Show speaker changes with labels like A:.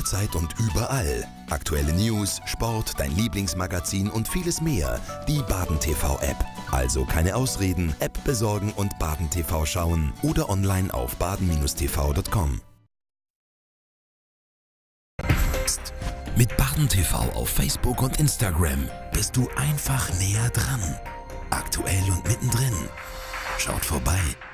A: jederzeit und überall. Aktuelle News, Sport, dein Lieblingsmagazin und vieles mehr. Die Baden TV App. Also keine Ausreden, App besorgen und Baden TV schauen oder online auf baden-tv.com. Mit Baden TV auf Facebook und Instagram bist du einfach näher dran. Aktuell und mittendrin. Schaut vorbei.